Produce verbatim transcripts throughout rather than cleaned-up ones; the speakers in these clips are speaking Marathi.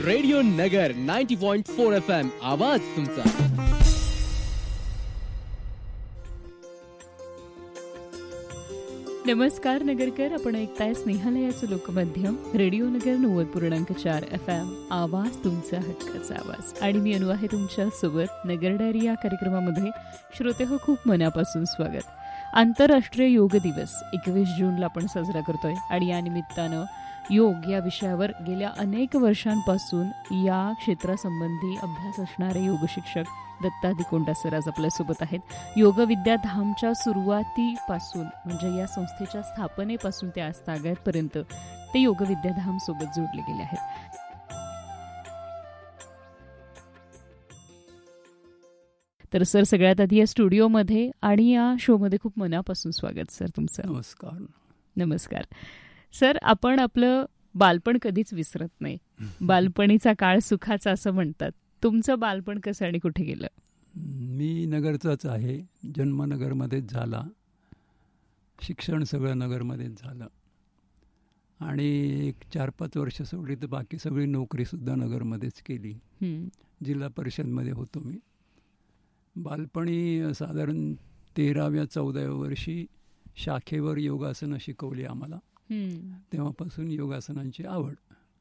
रेडिओ नगर ninety point four F M, आवाज तुमचा. नमस्कार नगरकर, आपण ऐकताय स्नेहालयाचं लोकमाध्यम रेडिओ नगर नव्वद पूर्णांक चार एफ एम, आवाज तुमचा, हक्काचा आवाज. आणि मी अनु आहे तुमच्या सोबत. नगर डायरी या कार्यक्रमामध्ये श्रोते हो खूप मनापासून स्वागत. आंतरराष्ट्रीय योग दिवस एकवीस जूनला आपण साजरा करतोय आणि या निमित्तानं योग या विषयावर गेल्या अनेक वर्षांपासून या क्षेत्रासंबंधी अभ्यास असणारे योग शिक्षक दत्ता दिकोंडा सर आज आपल्यासोबत आहेत. योग विद्याधामच्या सुरुवातीपासून म्हणजे या संस्थेच्या स्थापनेपासून ते आज तागायतपर्यंत ते योग विद्याधाम सोबत जोडले गेले आहेत. तर सर, सगळ्यात आधी या स्टुडिओमध्ये आणि या शोमध्ये खूप मनापासून स्वागत सर तुमचं. नमस्कार. नमस्कार सर. आपण आपलं बालपण कधीच विसरत नाही. बालपणीचा काळ सुखाचा असं म्हणतात. तुमचं बालपण कसं आणि कुठे गेलं? मी नगरचाच आहे. जन्म नगरमध्येच झाला, शिक्षण सगळं नगरमध्येच झालं आणि एक चार पाच वर्ष सोडली तर बाकी सगळी नोकरीसुद्धा नगरमध्येच केली. जिल्हा परिषदमध्ये होतो मी. बालपणी साधारण तेराव्या चौदाव्या वर्षी शाखेवर योगासनं शिकवली आम्हाला. तेव्हापासून योगासनांची आवड.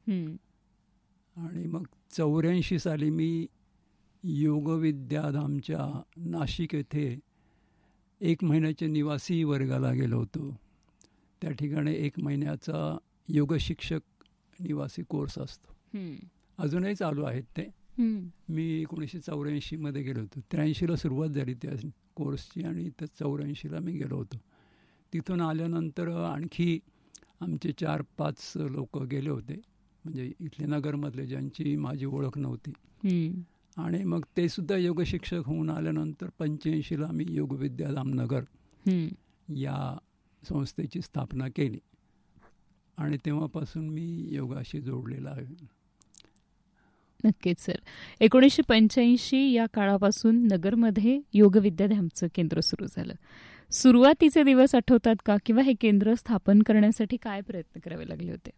आणि मग चौऱ्याऐंशी साली मी योग विद्याधामच्या नाशिक येथे एक महिन्याच्या निवासी वर्गाला गेलो होतो. त्या ठिकाणी एक महिन्याचा योग शिक्षक निवासी कोर्स असतो. अजूनही चालू आहेत ते. मी एकोणीसशे चौऱ्याऐंशीमध्ये गेलो होतो. त्र्याऐंशीला सुरुवात झाली त्या कोर्सची आणि तर चौऱ्याऐंशीला मी गेलो होतो. तिथून आल्यानंतर आणखी आमचे चार पाच लोक गेले होते, म्हणजे इथले नगरमधले ज्यांची माझी ओळख नव्हती. आणि मग ते सुद्धा योग शिक्षक होऊन आल्यानंतर पंच्याऐंशीला मी योग विद्याधाम नगर या संस्थेची स्थापना केली आणि तेव्हापासून मी योगाशी जोडलेला आहे. नक्कीच सर. एकोणीसशे पंच्याऐंशी या काळापासून नगरमध्ये योग विद्याधामचं केंद्र सुरू झालं. सुरुवातीचे दिवस आठवतात का, किंवा हे केंद्र स्थापन करण्यासाठी काय प्रयत्न करावे लागले होते?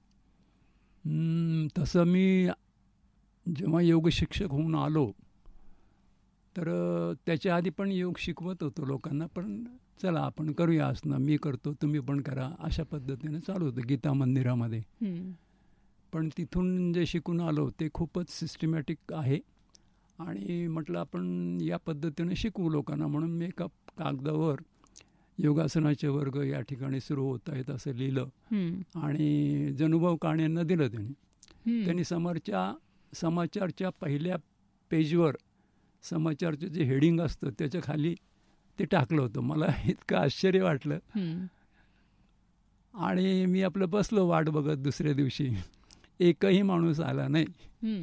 तसं मी जेव्हा योग शिक्षक होऊन आलो तर त्याच्या आधी पण योग शिकवत होतो लोकांना. पण चला आपण करूया असणं, मी करतो तुम्ही पण करा, अशा पद्धतीने चालू होतं गीता मंदिरामध्ये. पण तिथून जे शिकून आलो ते खूपच सिस्टमॅटिक आहे आणि म्हटलं आपण या पद्धतीने शिकवू लोकांना. म्हणून मी एका कागदावर योगासनाचे वर्ग या ठिकाणी सुरू होत आहेत असं लिहिलं आणि जनुभाऊ काणेंना दिलं. त्यांनी त्यांनी समोरच्या समाचारच्या पहिल्या पेजवर समाचारचं जे हेडिंग असतं त्याच्या खाली ते टाकलं होतं. मला इतकं आश्चर्य वाटलं आणि मी आपलं बसलो वाट बघत. दुसऱ्या दिवशी एकही माणूस आला नाही.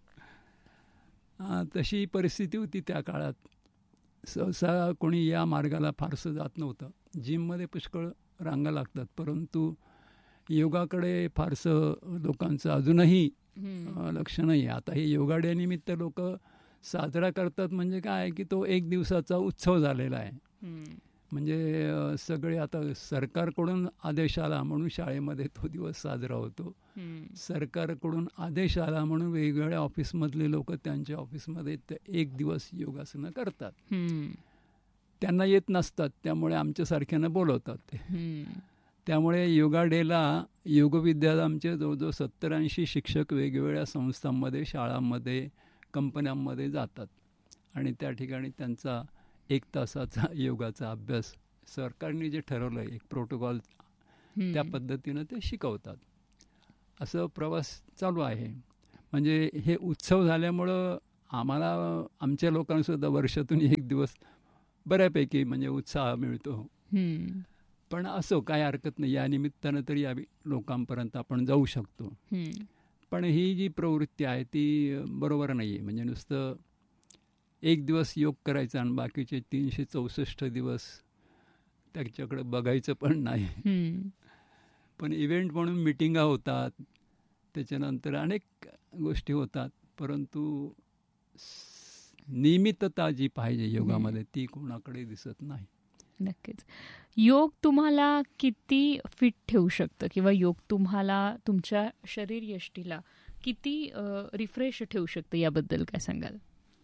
तशी परिस्थिती होती त्या काळात. सहसा कोणी या मार्गाला फारसं जात नव्हतं. जिममध्ये पुष्कळ रांगा लागतात, परंतु योगाकडे फारसं लोकांचं अजूनही लक्ष नाही. आता हे योगा डे निमित्त लोक साजरा करतात म्हणजे काय की तो एक दिवसाचा उत्सव झालेला आहे. म्हणजे सगळे आता सरकारकडून आदेश आला म्हणून शाळेमध्ये तो दिवस साजरा होतो. सरकारकडून आदेश आला म्हणून वेगवेगळ्या ऑफिसमधले लोक त्यांच्या ऑफिसमध्ये एक दिवस योगासनं करतात. त्यांना येत नसतात, त्यामुळे आमच्यासारख्यानं बोलवतात ते. त्यामुळे योगा डेला योग विद्याधामचे जवळजवळ सत्तर ऐंशी शिक्षक वेगवेगळ्या संस्थांमध्ये, शाळांमध्ये, कंपन्यांमध्ये जातात आणि त्या ठिकाणी त्यांचा एक तासाचा योगाचा अभ्यास सरकारने जे ठरवलं आहे एक प्रोटोकॉल, त्या पद्धतीनं ते शिकवतात. असं प्रवास चालू आहे. म्हणजे हे उत्सव झाल्यामुळं आम्हाला आमच्या लोकांसुद्धा वर्षातून एक दिवस बऱ्यापैकी म्हणजे उत्साह मिळतो. पण असो काय हरकत नाही, या निमित्तानं तरी या लोकांपर्यंत आपण जाऊ शकतो. पण ही जी प्रवृत्ती आहे ती बरोबर नाही आहे. म्हणजे नुसतं एक दिवस योग करायचा आणि बाकीचे तीनशे चौसष्ट दिवस त्याच्याकडे बघायचं पण नाही. पण इव्हेंट म्हणून मिटिंगा होतात, त्याच्यानंतर अनेक गोष्टी होतात, परंतु नियमितता जी पाहिजे योगामध्ये ती कोणाकडे दिसत नाही. नक्कीच. योग तुम्हाला किती फिट ठेवू शकतं किंवा योग तुम्हाला तुमच्या शरीर यष्टीला किती रिफ्रेश ठेवू शकतं, याबद्दल काय सांगाल?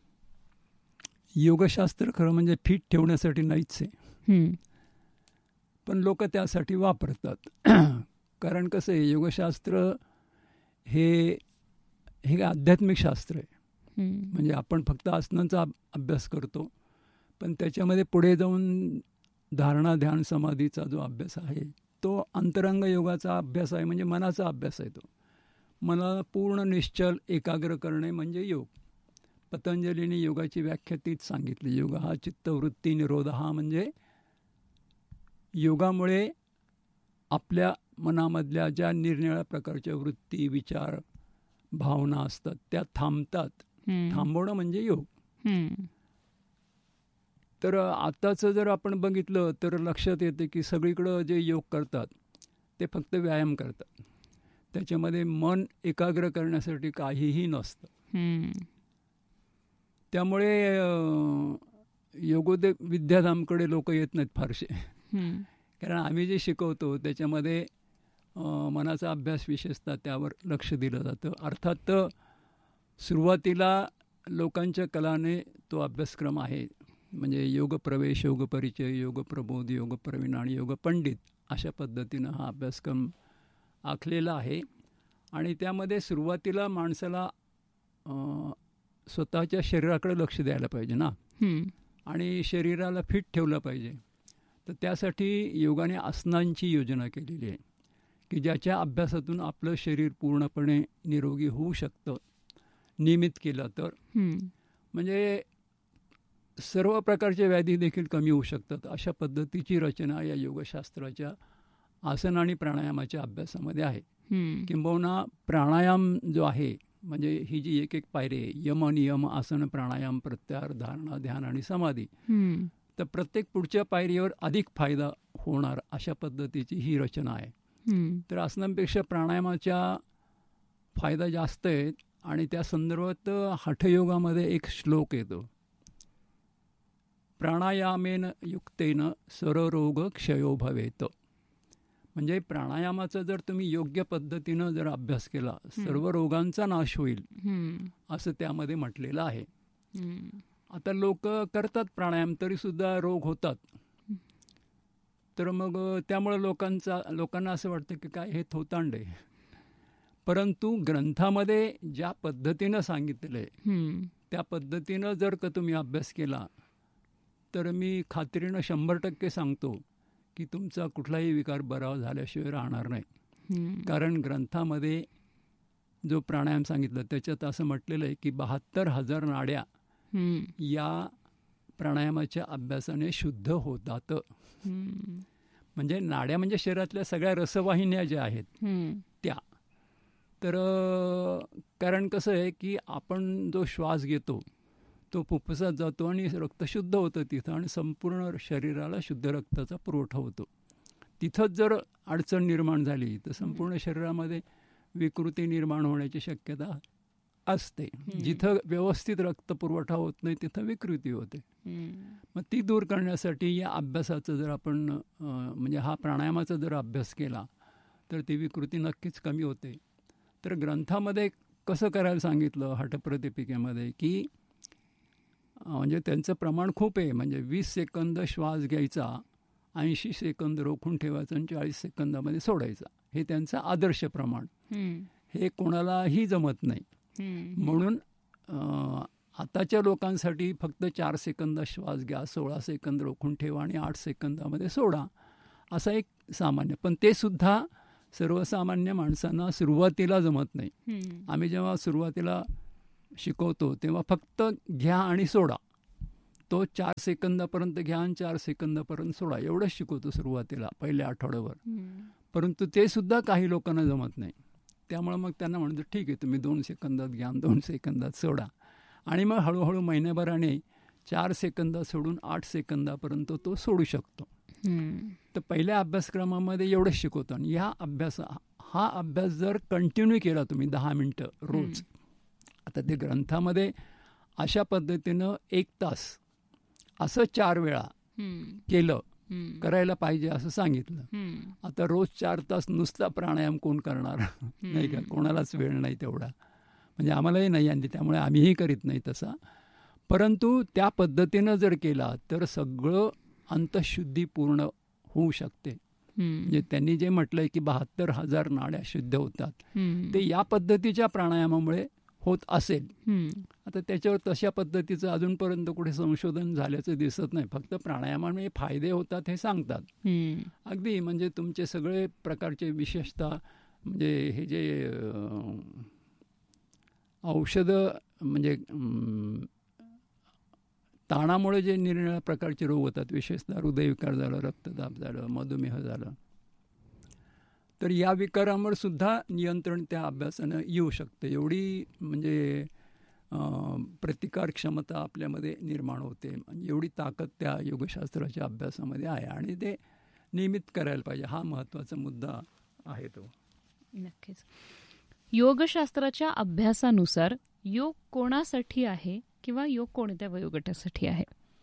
योगशास्त्र खरं म्हणजे फिट ठेवण्यासाठी नाहीच आहे, पण लोक त्यासाठी वापरतात. कारण कसं आहे, योगशास्त्र हे हे आध्यात्मिक शास्त्र आहे. म्हणजे आपण फक्त आसनांचा अभ्यास करतो, पण त्याच्यामध्ये पुढे जाऊन धारणा ध्यान समाधीचा जो अभ्यास आहे तो अंतरंग योगाचा अभ्यास आहे. म्हणजे मनाचा अभ्यास आहे. तो मनाला पूर्ण निश्चल एकाग्र करणे म्हणजे योग. पतंजलीने योगाची व्याख्या तीच सांगितली. योग हा चित्तवृत्ती निरोध हा म्हणजे योगामुळे आपल्या मनामधल्या ज्या निरनिराळ्या प्रकारच्या वृत्ती विचार भावना असतात त्या थांबतात. थांबवणं म्हणजे योग. तर आताचं जर आपण बघितलं तर लक्षात येते की सगळीकडं जे योग करतात ते फक्त व्यायाम करतात. त्याच्यामध्ये मन एकाग्र करण्यासाठी काहीही नसतं. त्यामुळे योगोदय विद्याधामकडे लोक येत नाहीत फारसे. कारण आम्ही जे शिकवतो त्याच्यामध्ये मनाचा अभ्यास विशेषतः त्यावर लक्ष दिलं जातं. अर्थात सुरुवातीला लोकांच्या कलाने तो अभ्यासक्रम आहे. म्हणजे योग प्रवेश, योग परिचय, योग प्रबोध, योग प्रवीण आणि योग पंडित अशा पद्धतीनं हा अभ्यासक्रम आखलेला आहे. आणि त्यामध्ये सुरुवातीला माणसाला स्वतःच्या शरीराकडे लक्ष द्यायला पाहिजे ना, आणि शरीराला फिट ठेवलं पाहिजे. तर त्यासाठी योगाने आसनांची योजना केलेली आहे की ज्याच्या अभ्यासातून आपलं शरीर पूर्णपणे निरोगी होऊ शकतं नियमित केलं तर. म्हणजे सर्व प्रकारचे व्याधी देखील कमी होऊ शकतात. अशा पद्धतीची रचना या योगशास्त्राच्या आसन आणि प्राणायामाच्या अभ्यासामध्ये आहे. किंबहुना प्राणायाम जो आहे म्हणजे ही जी एक एक पायरी आहे, यम नियम आसन प्राणायाम प्रत्याहार धारणा ध्यान आणि समाधी, तर प्रत्येक पुढच्या पायरीवर अधिक फायदा होणार अशा पद्धतीची ही रचना आहे. तर आसनांपेक्षा प्राणायामाच्या फायदा जास्त आहेत. आणि त्या संदर्भात हठयोगामध्ये एक श्लोक येतो, प्राणायामेन युक्तेन सर्वरोग क्षयो भवेत. म्हणजे प्राणायामाचा जर तुम्ही योग्य पद्धतीनं जर अभ्यास केला सर्व रोगांचा नाश होईल असं त्यामध्ये म्हटलेलं आहे. आता लोक करतात प्राणायाम तरी सुद्धा रोग होतात. तर मग त्यामुळे लोकांचा लोकांना असं वाटतं की काय हे थोतांड आहे. परंतु ग्रंथामध्ये ज्या पद्धतीनं सांगितलं आहे त्या पद्धतीनं जर का तुम्ही अभ्यास केला तर मी खात्रीनं शंभर टक्के सांगतो की तुमचा कुठलाही विकार बरा झाल्याशिवाय राहणार नाही. कारण ग्रंथामध्ये जो प्राणायाम सांगितलं त्याच्यात असं म्हटलेलं आहे की बहात्तर हजार नाड्या या प्राणायामाच्या अभ्यासाने शुद्ध होतात. म्हणजे नाड्या म्हणजे शरीरातल्या सगळ्या रसवाहिन्या ज्या आहेत त्या. तर कारण कसं आहे की आपण जो श्वास घेतो तो फुफ्फुसात जातो आणि रक्त शुद्ध होतं तिथं आणि संपूर्ण शरीराला शुद्ध रक्ताचा पुरवठा होतो. तिथंच जर अडचण निर्माण झाली तर संपूर्ण शरीरामध्ये विकृती निर्माण होण्याची शक्यता असते. जिथं व्यवस्थित रक्त पुरवठा होत नाही तिथं विकृती होते. मग ती दूर करण्यासाठी या अभ्यासाचं जर आपण म्हणजे हा प्राणायामाचा जर अभ्यास केला तर ती विकृती नक्कीच कमी होते. तर ग्रंथामध्ये कसं करायला सांगितलं हठप्रदीपिकेमध्ये की म्हणजे त्यांचं प्रमाण खूप आहे. म्हणजे वीस सेकंद श्वास घ्यायचा, ऐंशी सेकंद रोखून ठेवायचा आणि चाळीस सेकंदामध्ये सोडायचा. हे त्यांचं आदर्श प्रमाण. हे कोणालाही जमत नाही. म्हणून आताच्या लोकांसाठी फक्त चार सेकंद श्वास घ्या, सोळा सेकंद रोखून ठेवा आणि आठ सेकंदामध्ये सोडा असा एक सामान्य. पण ते सुद्धा सर्वसामान्य माणसांना सुरुवातीला जमत नाही. आम्ही जेव्हा सुरुवातीला शिकवतो तेव्हा फक्त घ्या आणि सोडा. तो चार सेकंदापर्यंत घ्या आणि चार सेकंदापर्यंत सोडा एवढंच शिकवतो सुरुवातीला पहिल्या आठवड्यावर. परंतु ते सुद्धा काही लोकांना जमत नाही. त्यामुळे मग त्यांना म्हणतो ठीक आहे तुम्ही दोन सेकंदात घ्या दोन सेकंदात सोडा. आणि मग हळूहळू महिन्याभराने चार सेकंदात सोडून आठ सेकंदापर्यंत तो सोडू शकतो. तर पहिल्या अभ्यासक्रमामध्ये एवढंच शिकवतो. आणि ह्या अभ्यास हा अभ्यास जर कंटिन्यू केला तुम्ही दहा मिनटं रोज, आता ते ग्रंथामध्ये अशा पद्धतीनं एक तास असं चार वेळा केलं हम्म. करायला पाहिजे असं सांगितलं. हम्म. आता रोज चार तास नुसता प्राणायाम कोण करणार नाही का, कोणालाच वेळ नाही तेवढा, म्हणजे आम्हालाही नाही आणि त्यामुळे आम्हीही करीत नाही तसा. परंतु त्या पद्धतीनं जर केला तर सगळं अंतःशुद्धी पूर्ण होऊ शकते. म्हणजे त्यांनी जे म्हटलंय की बहात्तर हजार नाड्या शुद्ध होतात, ते या पद्धतीच्या प्राणायामामुळे होत असेल. आता त्याच्यावर तशा पद्धतीचं अजूनपर्यंत कुठे संशोधन झाल्याचं दिसत नाही. फक्त प्राणायामामुळे फायदे होतात हे सांगतात. अगदी म्हणजे तुमचे सगळे प्रकारचे विशेषतः म्हणजे हे जे औषधं म्हणजे ताणामुळे जे निरनिराळ्या प्रकारचे रोग होतात, विशेषतः हृदयविकार झालं, रक्तदाब झालं, मधुमेह झालं, तर या विकारांवर सुद्धा नियंत्रण त्या अभ्यासानं येऊ शकतं. एवढी म्हणजे प्रतिकार क्षमता आपल्यामध्ये निर्माण होते. म्हणजे एवढी ताकद त्या योगशास्त्राच्या अभ्यासामध्ये आहे आणि ते नियमित करायला पाहिजे. हा महत्त्वाचा मुद्दा आहे तो. नक्कीच. योगशास्त्राच्या अभ्यासानुसार योग कोणासाठी आहे किंवा योग कोणत्या वयोगटासाठी आहे?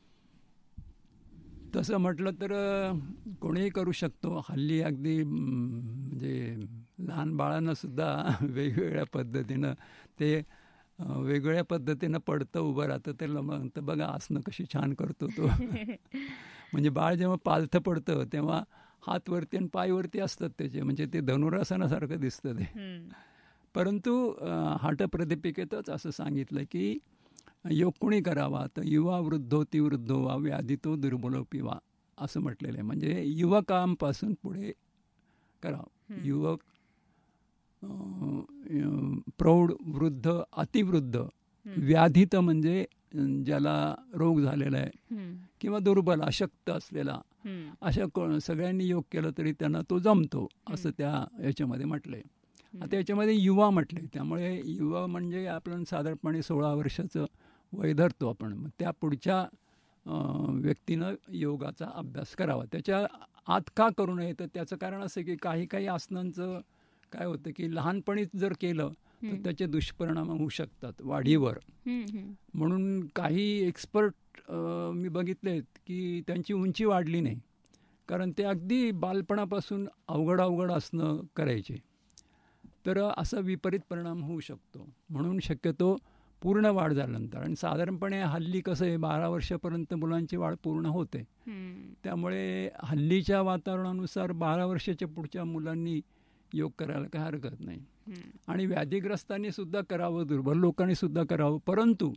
तसं म्हटलं तर कोणीही करू शकतो. हल्ली अगदी म्हणजे लहान बाळांना सुद्धा वेगवेगळ्या पद्धतीनं ते वेगवेगळ्या पद्धतीनं पडतं, उभं राहतं. त्याला म्हणतं बघा आसनं कशी छान करतो तो. म्हणजे बाळ जेव्हा पालथं पडतं तेव्हा हात वरती आणि पाय वरती असतात त्याचे, म्हणजे ते धनुरासनासारखं दिसतं ते. परंतु हाटप्रदीपिकेतच असं सांगितलं की योग कोणी करावा, तर युवा वृद्धो ती वृद्धो वा व्याधितो दुर्बलो पिवा असं म्हटलेलं आहे. म्हणजे युवकांपासून पुढे करावं. युवक, प्रौढ, वृद्ध, अतिवृद्ध, व्याधित म्हणजे ज्याला रोग झालेला आहे किंवा दुर्बल अशक्त असलेला, अशा सगळ्यांनी योग केला तरी त्यांना तो जमतो असं त्या याच्यामध्ये म्हटलंय. आता याच्यामध्ये युवा म्हटले, त्यामुळे युवा म्हणजे आपण साधारणपणे सोळा वर्षाचं वय धरतो आपण. मग त्या पुढच्या व्यक्तीनं योगाचा अभ्यास करावा. त्याच्या आत का करू नये, तर त्याचं कारण असं की काही काही आसनांचं काय होतं की लहानपणीच जर केलं तर त्याचे दुष्परिणाम होऊ शकतात वाढीवर. म्हणून काही एक्सपर्ट मी बघितलेत की त्यांची उंची वाढली नाही, कारण ते अगदी बालपणापासून अवघड अवघड आसनं करायचे, तर असा विपरीत परिणाम होऊ शकतो. म्हणून शक्यतो पूर्ण वाढ झाल्यानंतर, आणि साधारणपणे हल्ली कसं आहे बारा वर्षापर्यंत मुलांची वाढ पूर्ण होते, त्यामुळे हल्लीच्या वातावरणानुसार बारा वर्षाच्या पुढच्या मुलांनी योग करायला काही हरकत नाही. आणि व्याधीग्रस्तांनी सुद्धा करावं, दुर्बल लोकांनी सुद्धा करावं. परंतु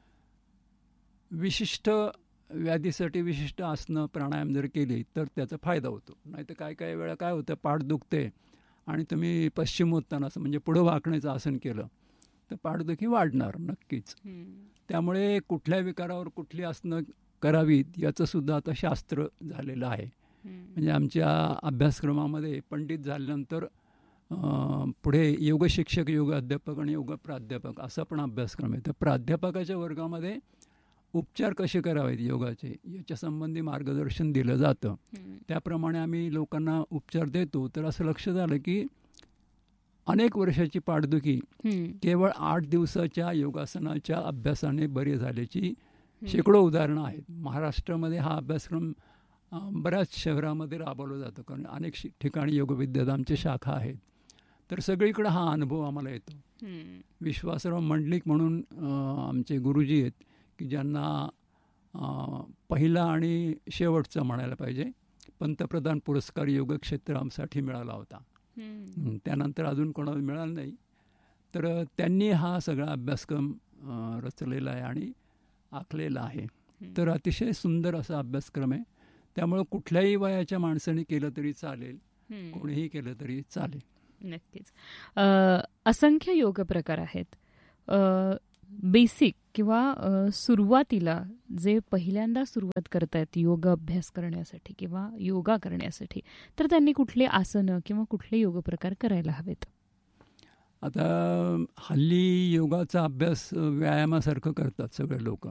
विशिष्ट व्याधीसाठी विशिष्ट आसनं प्राणायाम जर केली तर त्याचा फायदा होतो. नाही तर काय काय वेळा काय होतं, पाठ दुखते आणि तुम्ही पश्चिमोत्तानाचं म्हणजे पुढं वाकण्याचं आसन केलं तर पाठदुखी वाढणार नक्कीच. त्यामुळे कुठल्या विकारावर कुठली आसनं करावीत याचं सुद्धा आता शास्त्र झालेलं आहे. म्हणजे आमच्या अभ्यासक्रमामध्ये पंडित झाल्यानंतर पुढे योग शिक्षक, योग अध्यापक आणि योग प्राध्यापक असा पण अभ्यासक्रम आहे. तर प्राध्यापकाच्या वर्गामध्ये उपचार कसे करावेत योगाचे याच्या संबंधी मार्गदर्शन दिलं जातं. त्याप्रमाणे आम्ही लोकांना उपचार देतो. तर असं लक्षात आलं की अनेक वर्षाची पाठदुखी केवळ आठ दिवसाच्या योगासनाच्या अभ्यासाने बरी झाल्याची शेकडो उदाहरणं आहेत. महाराष्ट्रामध्ये हा अभ्यासक्रम बऱ्याच शहरामध्ये राबवला जातो, कारण अनेक ठिकाणी योगविद्याधामच्या शाखा आहेत. तर सगळीकडे हा अनुभव आम्हाला येतो. विश्वासराव मंडलिक म्हणून आमचे गुरुजी आहेत की ज्यांना पहिला आणि शेवटचा म्हणायला पाहिजे पंतप्रधान पुरस्कार योगक्षेत्रासाठी मिळाला होता. त्यानंतर अजून कोणाला मिळाला नाही. तर त्यांनी हा सगळा अभ्यासक्रम रचलेला आहे आणि आखलेला आहे. तर अतिशय सुंदर असा अभ्यासक्रम आहे. त्यामुळं कुठल्याही वयाच्या माणसाने केलं तरी चालेल, कोणीही केलं तरी चालेल. नक्कीच. असंख्य योग प्रकार आहेत. बेसिक किंवा सुरुवातीला जे पहिल्यांदा सुरुवात करतायत योग अभ्यास करण्यासाठी किंवा योगा करण्यासाठी, तर त्यांनी कुठले आसनं किंवा कुठले योग प्रकार करायला हवेत? आता हल्ली योगाचा अभ्यास व्यायामासारखं करतात सगळे लोक.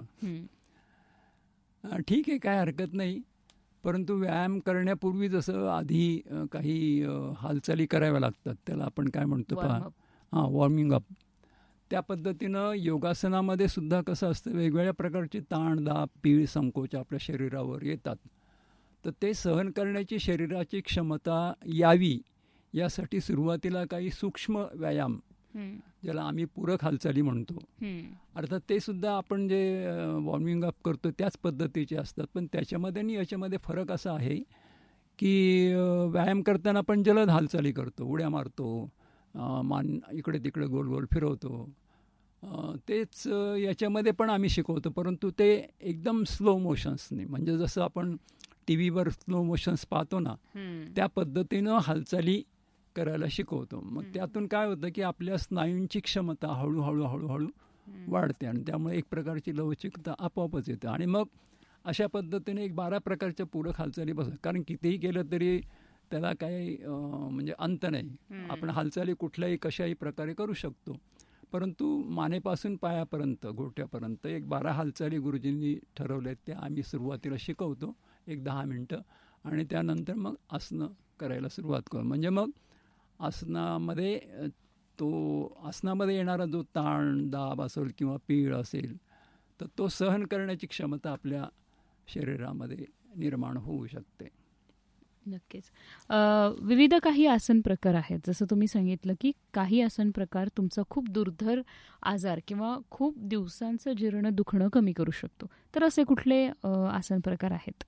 ठीक आहे, काय हरकत नाही. परंतु व्यायाम करण्यापूर्वी जसं आधी काही हालचाली कराव्या लागतात, त्याला आपण काय म्हणतो पहा, हां वॉर्मिंग अप, त्या पद्धतीनं योगासनामध्ये सुद्धा कसं असतं, वेगवेगळ्या प्रकारचे ताण, दाब, पीळ, संकोच आपल्या शरीरावर येतात. तर ते सहन करण्याची शरीराची क्षमता यावी यासाठी सुरुवातीला काही सूक्ष्म व्यायाम, ज्याला आम्ही पूरक हालचाली म्हणतो, अर्थात ते सुद्धा आपण जे वॉर्मिंग अप करतो त्याच पद्धतीचे असतात. पण त्याच्यामध्ये आणि याच्यामध्ये फरक असा आहे की व्यायाम करताना आपण जलद हालचाली करतो, उड्या मारतो, मान इकडे तिकडे गोल गोल फिरवतो. तेच याच्यामध्ये पण आम्ही शिकवतो, परंतु ते एकदम स्लो मोशन्सने, म्हणजे जसं आपण टी व्हीवर स्लो मोशन्स पाहतो ना, त्या पद्धतीनं हालचाली करायला शिकवतो. मग त्यातून काय होतं की आपल्या स्नायूंची क्षमता हळूहळू हळूहळू वाढते आणि त्यामुळे एक प्रकारची लवचिकता आपोआपच येते. आणि मग अशा पद्धतीने एक बारा प्रकारच्या पूरक हालचाली बसतात. कारण कितीही केलं तरी त्याला काही म्हणजे अंत नाही. आपण हालचाली कुठल्याही कशाही प्रकारे करू शकतो, परंतु मानेपासून पायापर्यंत घोट्यापर्यंत एक बारा हालचाली गुरुजींनी ठरवल्या, त्या आम्ही सुरुवातीला शिकवतो एक दहा मिनटं, आणि त्यानंतर मग आसनं करायला सुरुवात करू. म्हणजे मग आसनामध्ये तो आसनामध्ये येणारा जो ताण दाब असेल किंवा पीळ असेल तर तो सहन करण्याची क्षमता आपल्या शरीरामध्ये निर्माण होऊ शकते. नक्कीच. विविध काही आसन प्रकार आहेत, जसं तुम्ही सांगितलं की काही आसन प्रकार तुमचा खूप दुर्धर आजार किंवा खूप दिवसांचं जीर्ण दुखणं कमी करू शकतो. तर असे कुठले आसन प्रकार आहेत?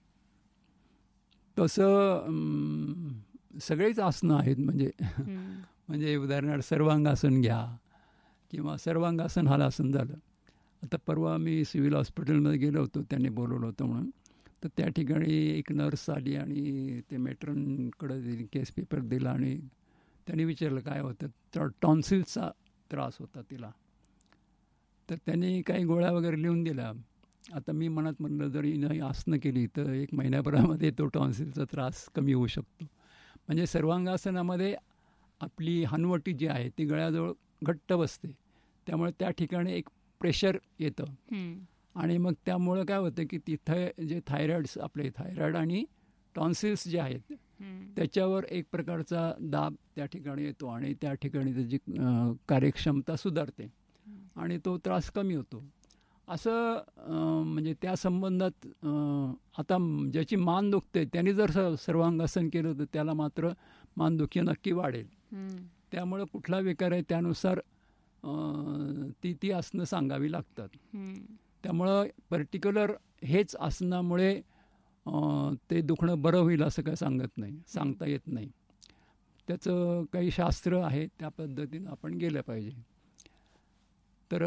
तसं सगळेच आसनं आहेत. म्हणजे म्हणजे उदाहरणार्थ सर्वांगासन घ्या किंवा सर्वांगासन हालासन झालं. आता परवा मी सिव्हिल हॉस्पिटलमध्ये गेलो होतो, त्यांनी बोलवलं होतं म्हणून. तर त्या ठिकाणी एक नर्स आली आणि ते मेट्रनकडे दिली, केस पेपर दिला आणि त्यांनी विचारलं काय होतं. तर टॉन्सिल्सचा त्रास होता तिला. तर त्यांनी काही गोळ्या वगैरे लिहून दिल्या. आता मी मनात म्हणलं जर हिनं आसनं केली तर एक महिन्याभरामध्ये तो टॉन्सिलचा त्रास कमी होऊ शकतो. म्हणजे सर्वांगासनामध्ये आपली हनवटी जी आहे ती गळ्याजवळ घट्ट बसते, त्यामुळे त्या ठिकाणी एक प्रेशर येतं आणि मग त्यामुळं काय होतं की तिथं जे थायरॉइड्स आपले थायरॉइड आणि टॉन्सिल्स जे आहेत त्याच्यावर एक प्रकारचा दाब त्या ठिकाणी येतो आणि त्या ठिकाणी त्याची कार्यक्षमता सुधारते आणि तो त्रास कमी होतो. असं म्हणजे त्या संबंधात आता ज्याची मान दुखते त्यांनी जर सर्वांगासन केलं तर त्याला मात्र मानदुखी नक्की वाढेल. त्यामुळं कुठला विकार आहे त्यानुसार ती ती आसनं सांगावी लागतात. त्यामुळं पर्टिक्युलर हेच आसनामुळे ते दुखणं बरं होईल असं काय सांगत नाही, सांगता येत नाही. त्याचं काही शास्त्र आहे, त्या पद्धतीनं आपण गेलं पाहिजे. तर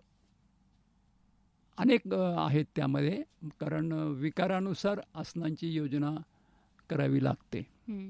अनेक आहेत त्यामध्ये, कारण विकारानुसार आसनांची योजना करावी लागते.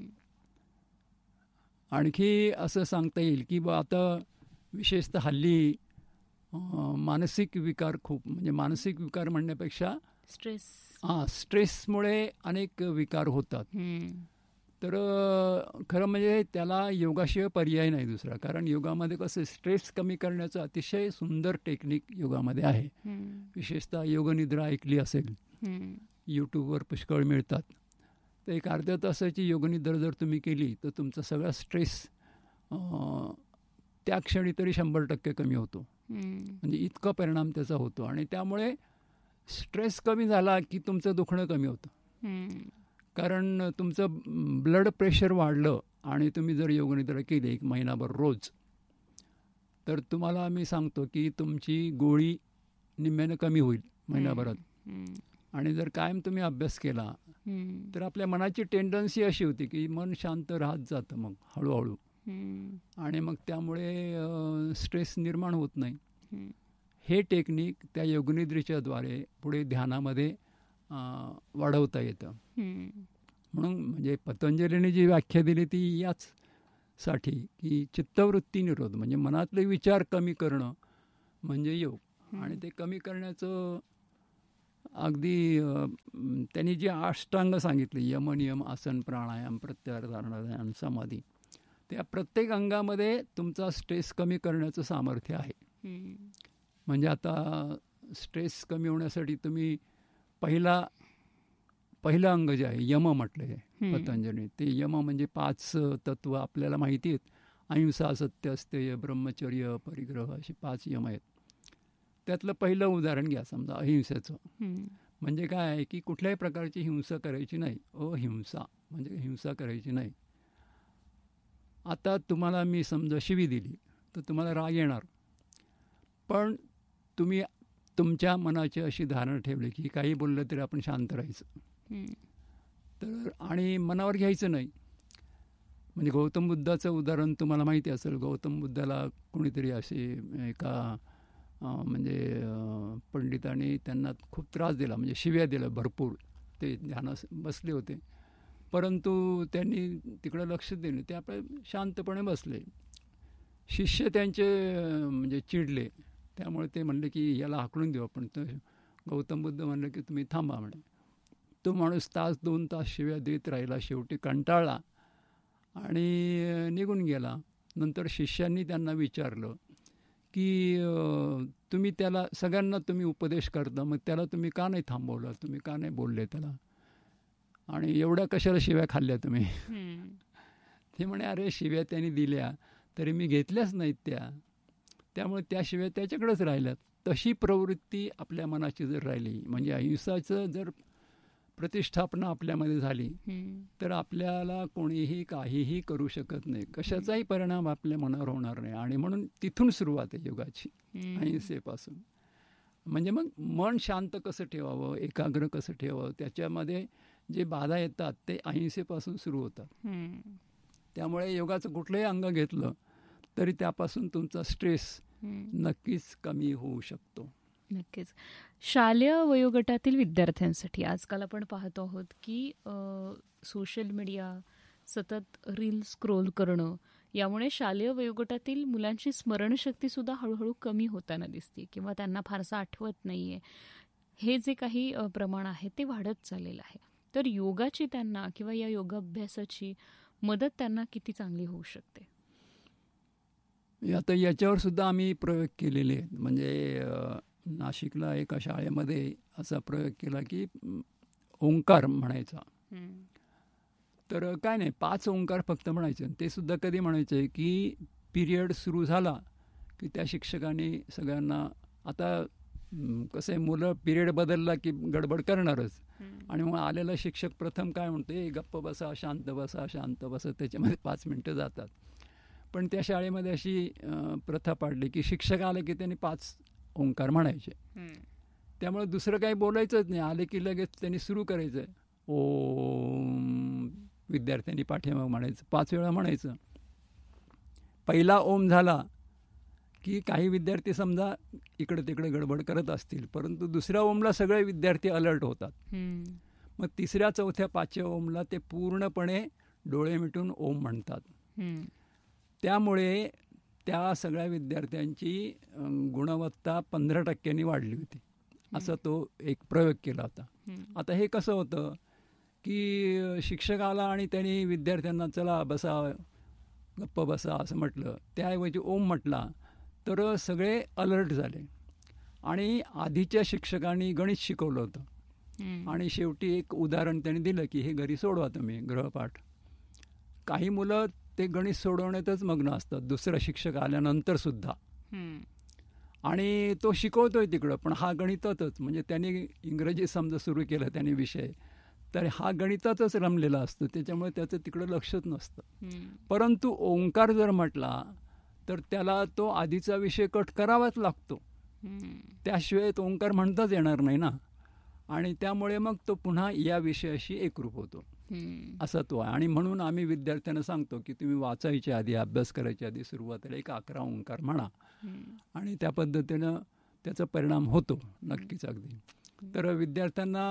आणखी असं सांगता येईल की बा आता विशेषतः हल्ली मानसिक विकार खूप, म्हणजे मानसिक विकार म्हणण्यापेक्षा स्ट्रेस हां स्ट्रेसमुळे अनेक विकार होतात. तर खरं म्हणजे त्याला योगाशिवाय पर्याय नाही दुसरा. कारण योगामध्ये कसं स्ट्रेस कमी करण्याचं अतिशय सुंदर टेक्निक योगामध्ये आहे. विशेषतः योगनिद्रा ऐकली असेल, यूट्यूबवर पुष्कळ मिळतात. तर एक अर्ध्या तासाची योगनिद्रा जर तुम्ही केली तर तुमचा सगळा स्ट्रेस त्या क्षणी तरी शंभर टक्के कमी होतो. म्हणजे इतका परिणाम त्याचा होतो आणि त्यामुळे स्ट्रेस कमी झाला की तुमचं दुखणं कमी होतं. कारण तुमचं ब्लड प्रेशर वाढलं आणि तुम्ही जर योगनिद्रा केली एक महिनाभर रोज, तर तुम्हाला मी सांगतो की तुमची गोळी निम्म्यानं कमी होईल महिनाभरात. आणि जर कायम तुम्ही अभ्यास केला तर आपल्या मनाची टेंडन्सी अशी होती की मन शांत राहत जातं मग हळूहळू, आणि मग त्यामुळे स्ट्रेस निर्माण होत नाही. हे टेक्निक त्या योगनिद्रेच्याद्वारे पुढे ध्यानामध्ये वाढवता येतं. म्हणून म्हणजे पतंजलीने जी व्याख्या दिली ती याच साठी की चित्तवृत्ती निरोध, म्हणजे मनातले विचार कमी करणं म्हणजे योग. आणि ते कमी करण्याचं अगदी त्यांनी जे अष्टांग सांगितले, यम नियम आसन प्राणायाम प्रत्याहार धारणा ध्यान समाधी, त्या प्रत्येक अंगामध्ये तुमचा स्ट्रेस कमी करण्याचं सामर्थ्य आहे. म्हणजे आता स्ट्रेस कमी होण्यासाठी तुम्ही पहिला पहिलं अंग जे आहे यम म्हटलं आहे पतंजली, ते यम म्हणजे पाच तत्व आपल्याला माहिती आहेत. अहिंसा, सत्य, अस्तेय, ब्रह्मचर्य, परिग्रह अशी पाच यम आहेत. त्यातलं पहिलं उदाहरण घ्या समजा अहिंसेचं. म्हणजे काय आहे की कुठल्याही प्रकारची हिंसा करायची नाही. अहिंसा म्हणजे हिंसा करायची नाही. आता तुम्हाला मी समजा शिवी दिली तर तुम्हाला राग येणार, पण तुम्ही तुमच्या मनाची अशी धारणा ठेवली की काही बोललं तरी आपण शांत राहायचं. तर आणि मनावर घ्यायचं नाही. म्हणजे गौतम बुद्धाचं उदाहरण तुम्हाला माहिती असेल. गौतम बुद्धाला कोणीतरी असे एका म्हणजे पंडितांनी त्यांना खूप त्रास दिला, म्हणजे शिव्या दिल्या भरपूर. ते ध्यानास बसले होते, परंतु त्यांनी तिकडं लक्ष दिलं, ते आपले शांतपणे बसले. शिष्य त्यांचे म्हणजे चिडले, त्यामुळे ते म्हणले की याला हाकलून देऊ आपण. तर गौतम बुद्ध म्हणले की तुम्ही थांबा म्हणे. तो माणूस तास दोन तास शिव्या देत राहिला, शेवटी कंटाळला आणि निघून गेला. नंतर शिष्यांनी त्यांना विचारलं की तुम्ही त्याला, सगळ्यांना तुम्ही उपदेश करता, मग त्याला तुम्ही का नाही थांबवलं, तुम्ही का नाही बोलले त्याला, आणि एवढ्या कशाला शिव्या खाल्ल्या तुम्ही? ते म्हणे अरे शिव्या त्यांनी दिल्या तरी मी घेतल्याच नाहीत त्या, त्यामुळे त्या शिव्या त्याच्याकडेच राहिल्यात. तशी प्रवृत्ती आपल्या मनाची जर राहिली, म्हणजे अहिंसाचं जर प्रतिष्ठापना आपल्यामध्ये झाली तर आपल्याला कोणीही काहीही करू शकत नाही, कशाचाही परिणाम आपल्या मनावर होणार नाही. आणि म्हणून तिथून सुरुवात आहे योगाची, अहिंसेपासून. म्हणजे मग मन शांत कसं ठेवावं, एकाग्र कसं ठेवावं, त्याच्यामध्ये जे बाधा येतात ते अहिंसेपासून सुरू होतात. त्यामुळे योगाचं कुठलंही अंग घेतलं तरी त्यापासून तुमचा स्ट्रेस नक्कीच कमी होऊ शकतो. नक्कीच. शालेय वयोगटातील विद्यार्थ्यांसाठी आजकाल आपण पाहतो आहोत की सोशल मीडिया, सतत रील स्क्रोल करणं, यामुळे शालेय वयोगटातील मुलांची स्मरणशक्तीसुद्धा हळूहळू कमी होताना दिसते किंवा त्यांना फारसं आठवत नाही आहे. हे जे काही प्रमाण आहे ते वाढत चाललेलं आहे. तर योगाची त्यांना किंवा या योगाभ्यासाची मदत त्यांना किती चांगली होऊ शकते? आता याच्यावर सुद्धा आम्ही प्रयोग केलेले आहेत. म्हणजे नाशिकला एका शाळेमध्ये असा प्रयोग केला की ओंकार म्हणायचा. तर काय नाही, पाच ओंकार फक्त म्हणायचे. ते सुद्धा कधी म्हणायचे की पिरियड सुरू झाला की त्या शिक्षकांनी सगळ्यांना, आता कसं आहे मुलं पिरियड बदलला की गडबड करणारच, आणि मग आलेला शिक्षक प्रथम काय म्हणतो, ए गप्प बसा, शांत बसा, शांत बसा, त्याच्यामध्ये पाच मिनटं जातात. पण त्या शाळेमध्ये अशी प्रथा पाडली की शिक्षक आले की त्यांनी पाच ओंकार म्हणायचे. त्यामुळे दुसरं काही बोलायचंच नाही, आले की लगेच त्यांनी सुरू करायचं, ओम, विद्यार्थ्यांनी पाठीमाग म्हणायचं, पाच वेळा म्हणायचं. पहिला ओम झाला की काही विद्यार्थी समजा इकडे तिकडे गडबड करत असतील, परंतु दुसऱ्या ओमला सगळे विद्यार्थी अलर्ट होतात. मग तिसऱ्या चौथ्या पाचव्या ओमला ते पूर्णपणे डोळे मिटून ओम म्हणतात. त्यामुळे त्या सगळ्या विद्यार्थ्यांची गुणवत्ता पंधरा टक्क्यांनी वाढली होती. असा तो एक प्रयोग केला होता. आता हे कसं होतं की शिक्षक आला आणि त्यांनी विद्यार्थ्यांना चला बसा, गप्प बसा असं म्हटलं, त्याऐवजी ओम म्हटला तर सगळे अलर्ट झाले. आणि आधीच्या शिक्षकांनी गणित शिकवलं होतं आणि शेवटी एक उदाहरण त्यांनी दिलं की हे घरी सोडवा तुम्ही गृहपाठ. काही मुलं ते गणित सोडवण्यातच मग्न असतात दुसरा शिक्षक आल्यानंतर सुद्धा, आणि तो शिकवतोय तिकडं, पण हा गणितातच, म्हणजे त्यांनी इंग्रजी समजा सुरू केलं त्याने विषय, तर हा गणितातच रमलेला असतो, त्याच्यामुळे त्याचं तिकडं लक्षच नसतं. परंतु ओंकार जर म्हटला तर त्याला तो आधीचा विषय कट करावाच लागतो, त्याशिवाय तो ओंकार म्हणताच येणार नाही ना. आणि त्यामुळे मग तो पुन्हा या विषयाशी एकरूप होतो, असा तो आहे. आणि म्हणून आम्ही विद्यार्थ्यांना सांगतो की तुम्ही वाचायच्या आधी, अभ्यास करायच्या आधी सुरुवातीला एक अकरा ओंकार म्हणा, आणि त्या पद्धतीनं त्याचा परिणाम होतो नक्कीच अगदी. तर विद्यार्थ्यांना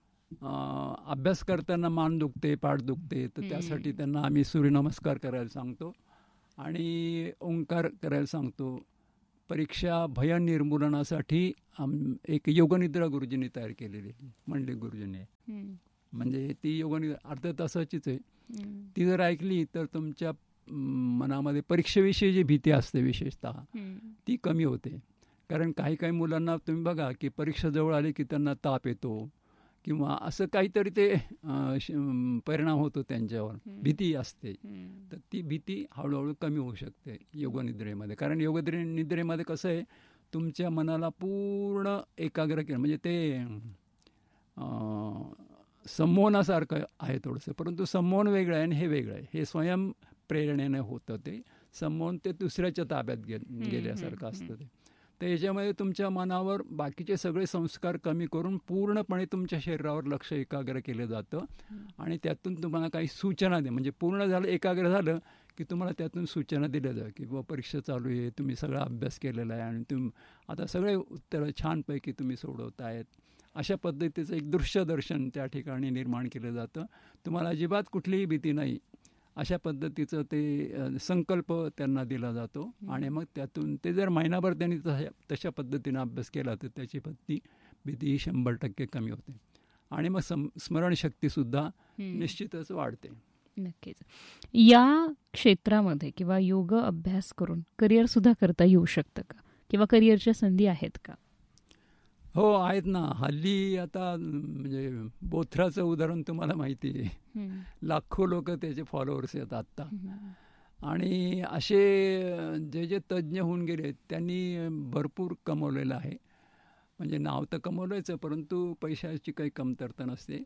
अभ्यास करताना मान दुखते, पाठ दुखते, तर त्यासाठी त्यांना आम्ही सूर्यनमस्कार करायला सांगतो आणि ओंकार करायला सांगतो. परीक्षा भय निर्मूलनासाठी आम एक योगनिद्रा गुरुजींनी तयार केलेली, मंडलिक गुरुजींनी. म्हणजे ती योगनिद्रा अर्ध्या तासाचीच आहे. ती जर ऐकली तर तुमच्या मनामध्ये परीक्षेविषयी जी भीती असते विशेषतः ती कमी होते. कारण काही काही मुलांना तुम्ही बघा की परीक्षा जवळ आली की त्यांना ताप येतो किंवा असं काहीतरी ते परिणाम होतो त्यांच्यावर, भीती असते. तर ती भीती हळूहळू कमी होऊ शकते योगनिद्रेमध्ये. कारण योगनिद्रे निद्रेमध्ये कसं आहे, तुमच्या मनाला पूर्ण एकाग्र केलं, म्हणजे ते संमोहनासारखं आहे थोडंसं, परंतु संमोहन वेगळं आहे आणि हे वेगळं आहे. हे स्वयंप्रेरणेने होतं, ते संमोहन ते दुसऱ्याच्या ताब्यात गे गेल्यासारखं असतं ते. तर याच्यामध्ये तुमच्या मनावर बाकीचे सगळे संस्कार कमी करून पूर्णपणे तुमच्या शरीरावर लक्ष एकाग्र केलं जातं आणि त्यातून तुम्हाला काही सूचना दे, म्हणजे पूर्ण झालं, एकाग्र झालं की तुम्हाला त्यातून सूचना दिल्या जातात की बाबा परीक्षा चालू आहे, तुम्ही सगळा अभ्यास केलेला आहे आणि तुम्ही आता सगळे उत्तरं छानपैकी तुम्ही सोडवत आहेत. अशा पद्धतीचं एक दृश्यदर्शन त्या ठिकाणी निर्माण केलं जातं. तुम्हाला अजिबात कुठलीही भीती नाही अशा पद्धतीचं ते संकल्प त्यांना दिला जातो आणि मग त्यातून ते जर महिनाभर त्यांनी तशा तशा पद्धतीनं अभ्यास केला तर त्याची भीती भीती शंभर टक्के कमी होते आणि मग सम स्मरणशक्तीसुद्धा निश्चितच वाढते. नक्कीच. या क्षेत्रामध्ये किंवा योग अभ्यास करून करिअर सुद्धा करता येऊ शकतं का, किंवा करिअरच्या संधी आहेत का? हो, आहेत ना. हल्ली आता म्हणजे बोथराचं उदाहरण तुम्हाला माहिती आहे, लाखो लोक त्याचे फॉलोअर्स आहेत आत्ता. आणि असे जे जे तज्ज्ञ होऊन गेले त्यांनी भरपूर कमवलेलं आहे. म्हणजे नाव तर कमवलंच आहे, परंतु पैशाची काही कमतरता नसते.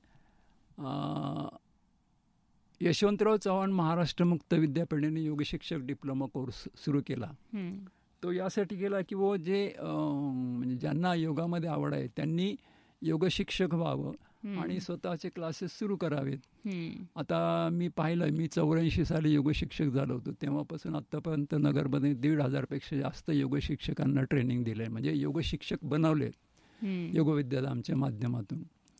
यशवंतराव चव्हाण महाराष्ट्र मुक्त विद्यापीठाने योगशिक्षक डिप्लोमा कोर्स सुरू केला. तो यासाठी केला की वो जे म्हणजे ज्यांना योगामध्ये आवड आहे त्यांनी योगशिक्षक व्हावं आणि स्वतःचे क्लासेस सुरू करावेत. आता मी पाहिलं, मी चौऱ्याऐंशी साली योगशिक्षक झालो होतो, तेव्हापासून आत्तापर्यंत नगरमध्ये दीड हजारपेक्षा जास्त योगशिक्षकांना ट्रेनिंग दिलं आहे, म्हणजे योगशिक्षक बनवले योगविद्याधामच्या माध्यमातून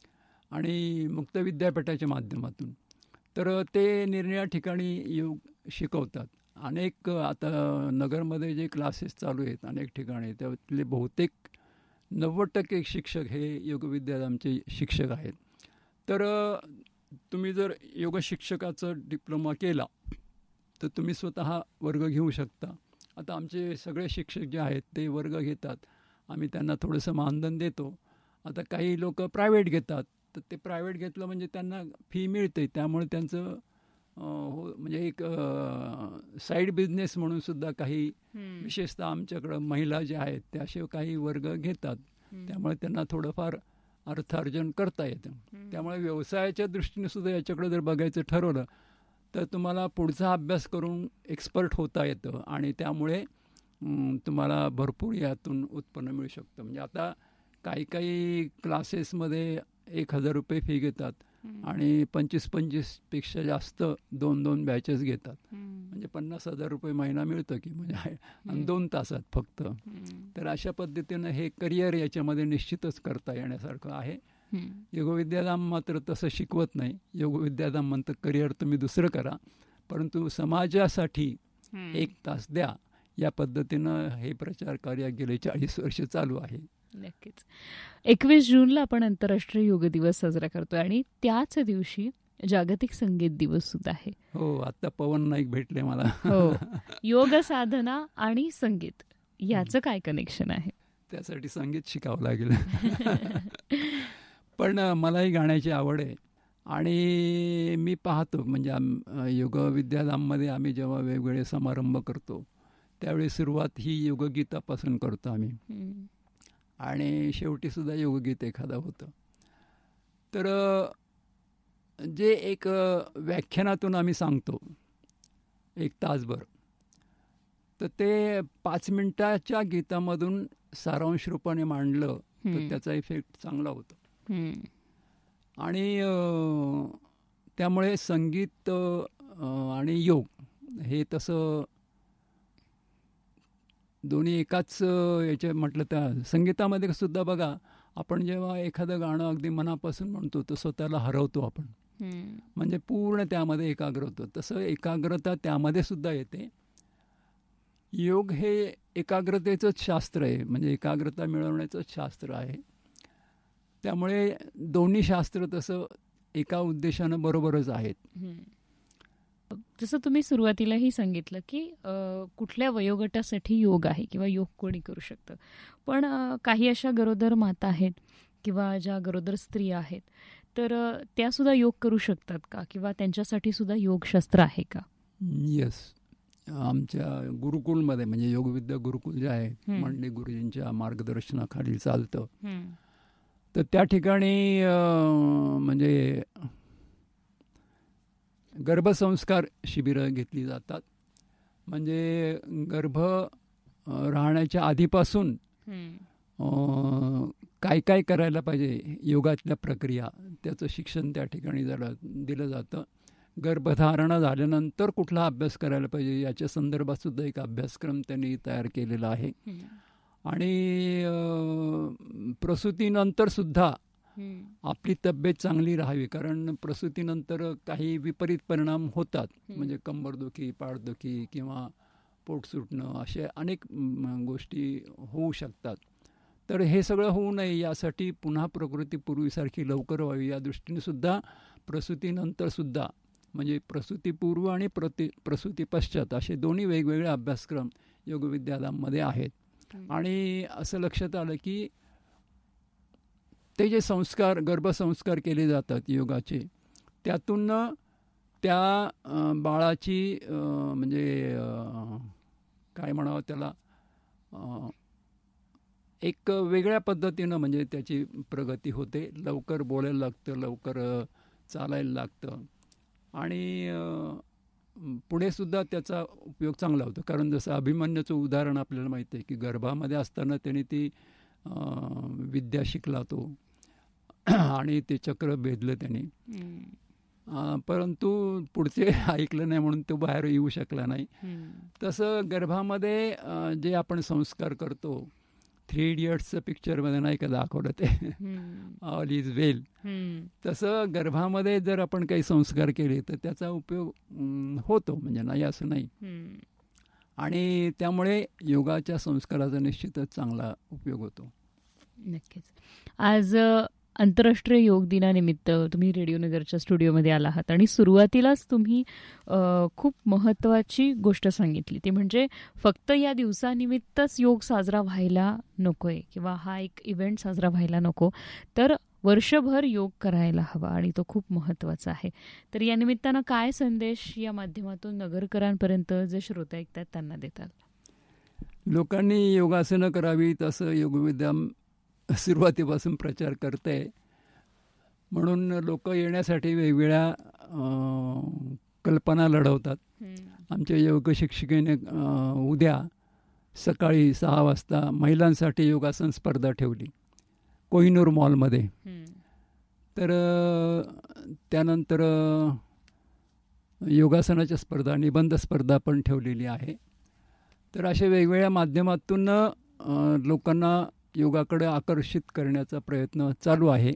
आणि मुक्त विद्यापीठाच्या माध्यमातून. तर ते निरनिळ्या ठिकाणी योग शिकवतात. अनेक आता नगरमध्ये जे क्लासेस चालू आहेत अनेक ठिकाणी, त्यातले बहुतेक नव्वद टक्के शिक्षक हे योगविद्याधामचे शिक्षक आहेत. तर तुम्ही जर योग शिक्षकाचं डिप्लोमा केला तर तुम्ही स्वतः वर्ग घेऊ शकता. आता आमचे सगळे शिक्षक जे आहेत ते वर्ग घेतात, आम्ही त्यांना थोडंसं मानधन देतो. आता काही लोक प्रायव्हेट घेतात, तर ते प्रायव्हेट घेतलं म्हणजे त्यांना फी मिळते, त्यामुळे त्यांचं हो म्हणजे एक साईड बिझनेस म्हणून सुद्धा काही विशेषतः आमच्याकडं महिला ज्या आहेत त्या असे काही वर्ग घेतात, त्यामुळे त्यांना थोडंफार अर्थार्जन करता येतं. त्यामुळे व्यवसायाच्या दृष्टीने सुद्धा याच्याकडे जर बघायचं ठरवलं तर तुम्हाला पुढचा अभ्यास करून एक्सपर्ट होता येतं आणि त्यामुळे तुम्हाला भरपूर यातून उत्पन्न मिळू शकतं. म्हणजे आता काही काही क्लासेसमध्ये एक हजार रुपये फी घेतात आणि पंचवीस पंचवीसपेक्षा जास्त दोन दोन बॅचेस घेतात, म्हणजे पन्नास हजार रुपये महिना मिळतं की म्हणजे आणि दोन तासात फक्त. तर अशा पद्धतीनं हे करिअर याच्यामध्ये निश्चितच करता येण्यासारखं आहे. योगविद्याधाम मात्र तसं शिकवत नाही. योगविद्याधाम म्हणतं करिअर तुम्ही दुसरं करा, परंतु समाजासाठी एक तास द्या. या पद्धतीनं हे प्रचार कार्य गेले चाळीस वर्ष चालू आहे. नक्कीच. एकवीस जूनला आपण आंतरराष्ट्रीय योग दिवस साजरा करतोय आणि त्याच दिवशी जागतिक संगीत दिवस सुद्धा आहे. हो, आता पवन नाईक भेटले मला. हो, योग साधना आणि संगीत याचं काय कनेक्शन आहे? त्यासाठी संगीत शिकावं लागेल. पण मलाही गाण्याची आवड आहे आणि मी पाहतो म्हणजे योग विद्याधाममध्ये आम्ही जेव्हा वेगवेगळे समारंभ करतो त्यावेळी सुरुवात ही योगगीतापासून करतो आम्ही आणि शेवटी सुद्धा योगगीत एखादं होतं. तर जे एक व्याख्यानातून आम्ही सांगतो एक तासभर, तर ते पाच मिनिटाच्या गीतामधून सारांश रूपाने मांडलं तर त्याचा इफेक्ट चांगला होतो. आणि त्यामुळे संगीत आणि योग हे तसं दोन्ही एकाच याचे म्हटलं तर संगीतामध्ये सुद्धा बघा, आपण जेव्हा एखादं गाणं अगदी मनापासून म्हणतो तर स्वतःला हरवतो आपण, म्हणजे पूर्ण त्यामध्ये एकाग्र होतो. तसं एकाग्रता त्यामध्ये सुद्धा येते. योग हे एकाग्रतेचंच शास्त्र आहे, म्हणजे एकाग्रता मिळवण्याचंच शास्त्र आहे. त्यामुळे दोन्ही शास्त्र तसं एका उद्देशानं बरोबरच आहेत. जसं तुम्ही सुरुवातीलाही सांगितलं की कुठल्या वयोगटासाठी योग आहे किंवा योग कोणी करू शकतं, पण काही अशा गरोदर माता आहेत किंवा ज्या गरोदर स्त्रिया आहेत तर त्यासुद्धा योग करू शकतात का, किंवा त्यांच्यासाठी सुद्धा योगशास्त्र आहे का? येस, आमच्या गुरुकुलमध्ये म्हणजे योगविद्या गुरुकुल जे आहे मंडे गुरुजींच्या मार्गदर्शनाखाली चालतं. तर त्या ठिकाणी म्हणजे गर्भसंस्कार शिबिरं घेतली जातात. म्हणजे गर्भ राहण्याच्या आधीपासून काय काय करायला पाहिजे योगातल्या प्रक्रिया त्याचं शिक्षण त्या ठिकाणी जरा दिलं जातं. गर्भधारणा झाल्यानंतर कुठला अभ्यास करायला पाहिजे याच्या संदर्भात सुद्धा एक अभ्यासक्रम त्यांनी तयार केलेला आहे. आणि प्रसूतीनंतर सुद्धा आपली तब्येत चांगली राहावी, कारण प्रसूतीनंतर काही विपरीत परिणाम होतात. म्हणजे कंबरदुखी, पाठदुखी किंवा पोट सुटणं असे अनेक गोष्टी होऊ शकतात. तर हे सगळं होऊ नये यासाठी पुन्हा प्रकृती पूर्वीसारखी लवकर व्हावी या दृष्टीने सुद्धा प्रसूतीनंतर सुद्धा म्हणजे प्रसूतीपूर्व आणि प्रति प्रसूती पश्चात असे दोन्ही वेगवेगळे अभ्यासक्रम योगविद्यालयांमध्ये आहेत. आणि असं लक्षात आलं की ते जे संस्कार गर्भसंस्कार केले जातात योगाचे, त्यातून त्या बाळाची म्हणजे काय म्हणावं त्याला एक वेगळ्या पद्धतीनं म्हणजे त्याची प्रगती होते. लवकर बोलायला लागतं, लवकर चालायला लागतं आणि पुढे सुद्धा त्याचा उपयोग चांगला होतो. कारण जसं अभिमन्यूचं उदाहरण आपल्याला माहिती आहे की गर्भामध्ये असताना त्याने ती विद्या शिकला तो आणि ते चक्र भेदलं त्याने, परंतु पुढचे ऐकलं नाही म्हणून तो बाहेर येऊ शकला नाही. तसं गर्भामध्ये जे आपण संस्कार करतो, थ्री इडियट्सचं पिक्चरमध्ये नाही का दाखवलं ते ऑल इज वेल, तसं गर्भामध्ये जर आपण काही संस्कार केले तर त्याचा उपयोग होतो, म्हणजे नाही असं नाही. आणि त्यामुळे योगाच्या संस्काराचा निश्चितच चांगला उपयोग होतो. नक्कीच. आज आंतरराष्ट्रीय योग दिनानिमित्त तुम्ही रेडिओनगरच्या स्टुडिओमध्ये आला आहात आणि सुरुवातीलाच तुम्ही खूप महत्त्वाची गोष्ट सांगितली, ती म्हणजे फक्त या दिवसानिमित्तच योग साजरा व्हायला नको आहे किंवा हा एक इव्हेंट साजरा व्हायला नको, तर वर्षभर योग करायला हवा आणि तो खूप महत्त्वाचा आहे. तर या निमित्तानं काय संदेश या माध्यमातून नगरकरांपर्यंत जे श्रोते ऐकतात त्यांना देतात? लोकांनी योगासनं करावी तसं योगविद्या सुरुवातीपासून प्रचार करते, म्हणून लोक येण्यासाठी वेगवेगळ्या कल्पना लढवतात. आमच्या योग शिक्षिकेने उद्या सकाळी सहा वाजता महिलांसाठी योगासन स्पर्धा ठेवली कोहिनूर मॉलमध्ये. तर त्यानंतर योगासनाच्या स्पर्धा, निबंध स्पर्धा पण ठेवलेली आहे. तर अशा वेगवेगळ्या माध्यमातून लोकांना योगाकडे आकर्षित करण्याचा प्रयत्न चालू आहे.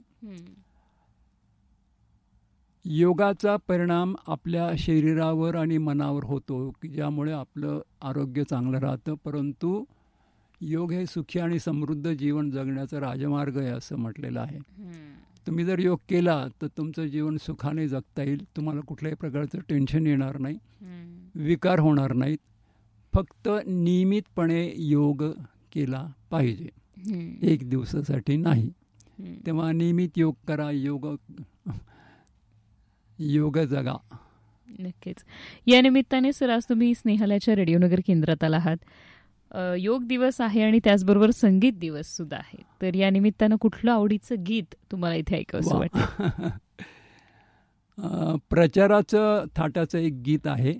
योगाचा परिणाम आपल्या शरीरावर आणि मनावर होतो की ज्यामुळे आपलं आरोग्य चांगलं राहतं, परंतु योग हे सुखी आणि समृद्ध जीवन जगण्याचा राजमार्ग आहे असं म्हटलेलं आहे. तुम्ही जर योग केला तर तुमचं जीवन सुखाने जगता येईल, तुम्हाला कुठल्याही प्रकारचं टेन्शन येणार नाही, विकार होणार नाहीत. फक्त नियमितपणे योग केला पाहिजे, एक दिवसासाठी नाही. तेव्हा नियमित योग करा, योग योग जगा. नक्कीच. या निमित्ताने सर आज तुम्ही स्नेहालयाच्या रेडिओनगर केंद्रात आला आहात. योग दिवस आहे आणि त्याचबरोबर संगीत दिवस सुद्धा आहे, तर या निमित्तानं कुठलं आवडीचं गीत तुम्हाला इथे ऐकावंसं वाटतं? प्रचाराचं थाटाचं एक गीत आहे.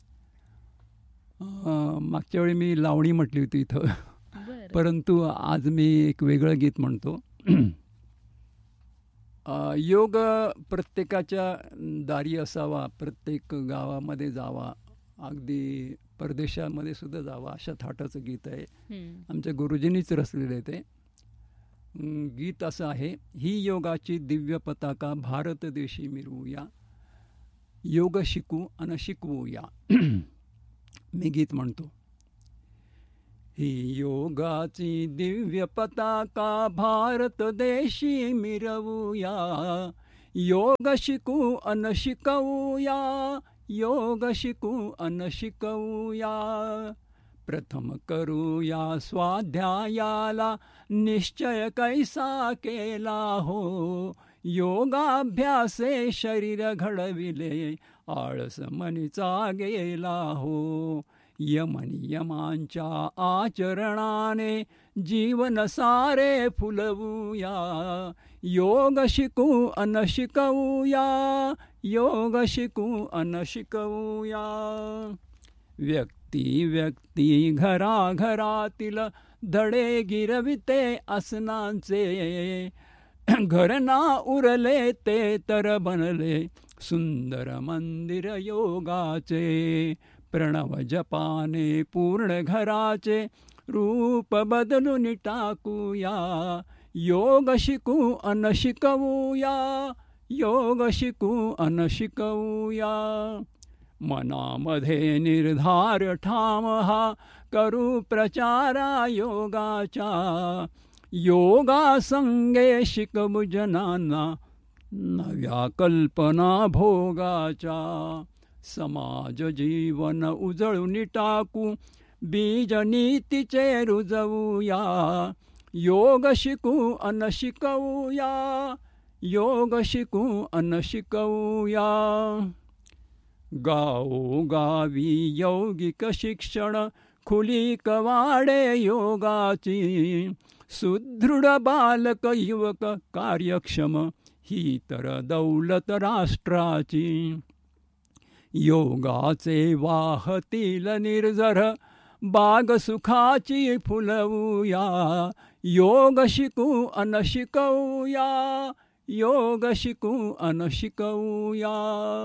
मागच्या वेळी मी लावणी म्हटली होती इथं, परंतु आज मी एक वेगळं गीत म्हणतो. योग प्रत्येकाच्या दारी असावा, प्रत्येक गावामध्ये जावा, अगदी परदेशामध्ये सुद्धा जावा, अशा थाटाचं गीत आहे. आमच्या गुरुजींनीच रचलेलं आहे ते गीत. असं आहे, ही योगाची दिव्य पताका भारत देशी मिरवूया, योग शिकू अन शिकवूया. मी गीत म्हणतो. ही योगाची दिव्य पताका भारत देशी मिरवूया, योग शिकू अन शिकवूया, योग शिकू अन शिकवूया. प्रथम करूया स्वाध्यायाला निश्चय कैसा केला हो, योगाभ्यासे शरीर घडविले आळस मनीचा गेला हो. यमनियमांच्या आचरणाने जीवन सारे फुलवूया, योग शिकू अन शिकवूया, योग शिकू अन शिकवूया. व्यक्ती व्यक्ती घराघरातील धडे गिरविते आसनांचे, घर ना उरले ते तर बनले सुंदर मंदिर योगाचे. प्रणव जपाने पूर्ण घराचे रूप बदलून टाकूया, योग शिकू अन शिकवूया, योग शिकू अन शिकवूया. मनामध्ये निर्धार ठाम हा करू प्रचारा योगाचा, योगा संगे शिकवू जनांना नव्या कल्पना भोगाच्या. समाज जीवन उजळून टाकू बीज नीतीचे रुजवूया, योग शिकू अन शिकवूया, योग शिकू अन शिकवूया. गावोगावी यौगिक शिक्षण खुली कवाडे योगाची, सुदृढ बालक युवक कार्यक्षम ही तर दौलत राष्ट्राची. योगाचे वाहतील निर्झर बाग सुखाची फुलवूया, योग शिकू अन शिकवूया, योग शिकू अन शिकवूया.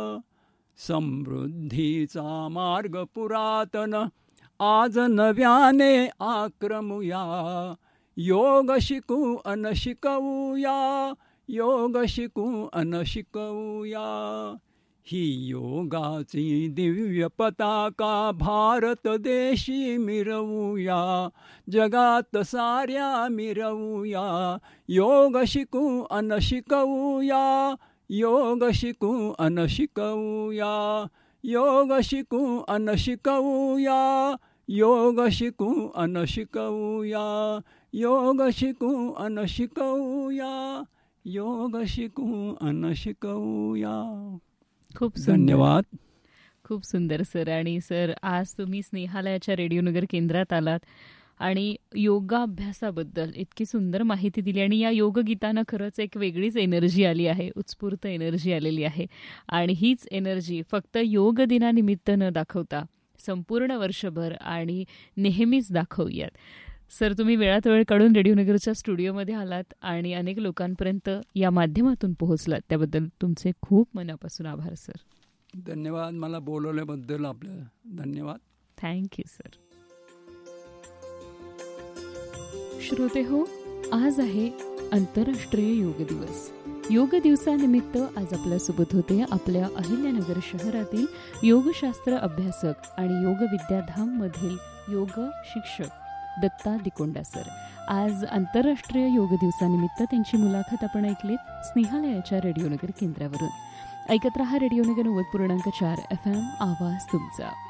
समृद्धीचा मार्ग पुरातन आज नव्याने आक्रमूया, योग शिकू अन शिकवूया, योग शिकू अन शिकवूया. ही योगाची दिव्य पताका भारत देशी मिरवूया, जगात साऱ्या मिरवूया, योग शिकू अन शिकवूया, योग शिकू अन शिकवूया, योग शिकू अन शिकवूया, योग शिकू अन शिकवूया, योग शिकू अन शिकवूया, योग शिकू अन शिकवूया. खूप धन्यवाद. खूप सुंदर सर. आणि सर, आज तुम्ही स्नेहालयाच्या रेडिओनगर केंद्रात आलात आणि योगाभ्यासाबद्दल इतकी सुंदर माहिती दिली, आणि या योगगीतानं खरंच एक वेगळीच एनर्जी आली आहे, उत्स्फूर्त एनर्जी आलेली आहे. आणि हीच एनर्जी फक्त योग दिनानिमित्त न दाखवता संपूर्ण वर्षभर आणि नेहमीच दाखवूयात. सर, तुम्ही वेळात वेळ काढून रेडिओनगरच्या स्टुडिओमध्ये आलात आणि अनेक लोकांपर्यंत या माध्यमातून पोहोचलात, त्याबद्दल तुमचे खूप मनापासून आभार सर. धन्यवाद. मला बोलवल्याबद्दल आपलं धन्यवाद. Thank you sir. श्रोते हो, आज आहे आंतरराष्ट्रीय योग दिवस. योग दिवसानिमित्त आज आपल्यासोबत होते आपल्या अहिल्यानगर शहरातील योगशास्त्र अभ्यासक आणि योग विद्याधाम मधील योग शिक्षक दत्ता दिकोंडा सर. आज आंतरराष्ट्रीय योग दिवसानिमित्त त्यांची मुलाखत आपण ऐकलीत स्नेहालयाच्या रेडिओनगर केंद्रावरून. ऐकत रहा रेडिओनगर नव्वद पूर्णांक चार एफ एम, आवाज तुमचा.